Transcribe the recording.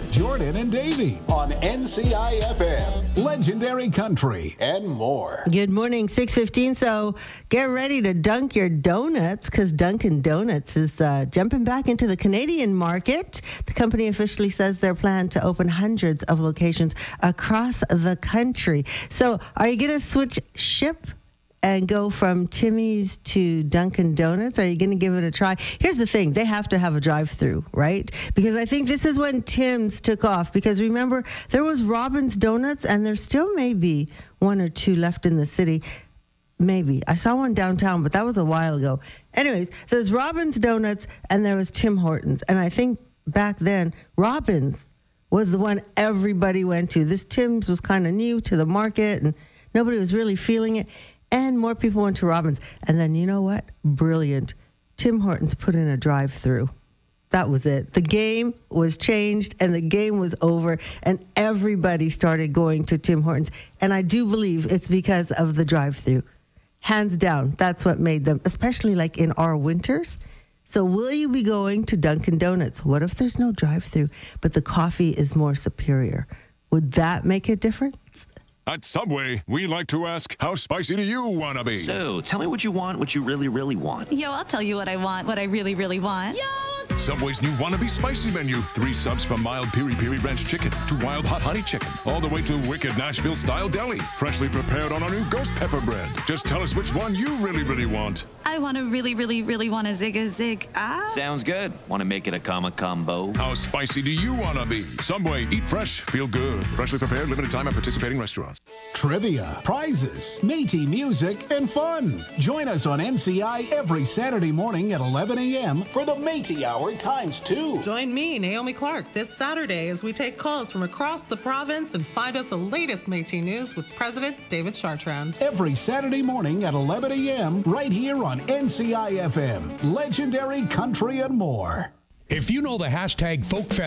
Jordan and Davey on NCIFM, Legendary Country and more. Good morning, 6:15. So get ready to dunk your donuts because Dunkin' Donuts is jumping back into the Canadian market. The company officially says their plan to open hundreds of locations across the country. So are you going to switch ship and go from Timmy's to Dunkin' Donuts? Are you going to give it a try? Here's the thing. They have to have a drive-through, right? Because I think this is when Tim's took off. Because remember, there was Robin's Donuts, and there still may be one or two left in the city. Maybe. I saw one downtown, but that was a while ago. Anyways, there's Robin's Donuts, and there was Tim Hortons. And I think back then, Robin's was the one everybody went to. This Tim's was kind of new to the market, and nobody was really feeling it. And more people went to Robin's. And then, you know what? Brilliant. Tim Hortons put in a drive-through. That was it. The game was changed, and the game was over, and everybody started going to Tim Hortons. And I do believe it's because of the drive-through. Hands down, that's what made them, especially like in our winters. So will you be going to Dunkin' Donuts? What if there's no drive-through, but the coffee is more superior? Would that make a difference? At Subway, we like to ask, how spicy do you want to be? So, tell me what you want, what you really, really want. Yo, I'll tell you what I want, what I really, really want. Yo! Subway's new Wannabe Spicy menu. 3 subs from mild piri-piri ranch chicken to wild hot honey chicken, all the way to wicked Nashville-style deli, freshly prepared on our new ghost pepper bread. Just tell us which one you really, really want. I want to really, really, really want a zig. Sounds good. Want to make it a combo? How spicy do you want to be? Subway, eat fresh, feel good. Freshly prepared, limited time at participating restaurants. Trivia, prizes, Métis music, and fun. Join us on NCI every Saturday morning at 11 a.m. for the Métis Hour ×2. Join me, Naomi Clark, this Saturday as we take calls from across the province and find out the latest Métis news with President David Chartrand. Every Saturday morning at 11 a.m. right here on NCIFM, Legendary Country and more. If you know the hashtag FolkFest